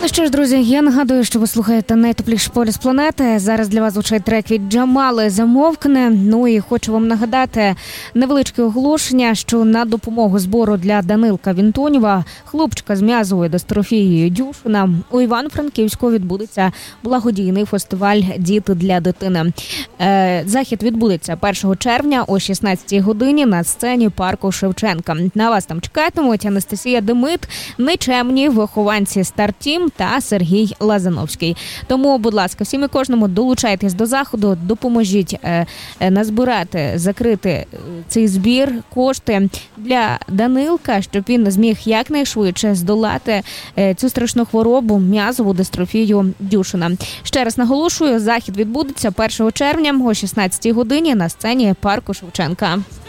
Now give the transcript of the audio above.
Ну що ж, друзі, я нагадую, що ви слухаєте найтепліший полюс планети. Зараз для вас звучить трек від Джамали «Замовкне». Ну і хочу вам нагадати невеличке оголошення, що на допомогу збору для Данилка Вінтонєва, хлопчика з м'язовою дистрофією Дюшина, у Івано-Франківську відбудеться благодійний фестиваль «Діти для дитини». Захід відбудеться 1 червня о 16-й годині на сцені парку Шевченка. На вас там чекатимуть Анастасія Демит, нечемні вихованці «Стартім» та Сергій Лазановський. Тому, будь ласка, всім і кожному долучайтесь до заходу, допоможіть назбирати, закрити цей збір, кошти для Данилка, щоб він зміг якнайшвидше здолати цю страшну хворобу, м'язову дистрофію Дюшина. Ще раз наголошую, захід відбудеться 1 червня о 16-й годині на сцені парку Шевченка.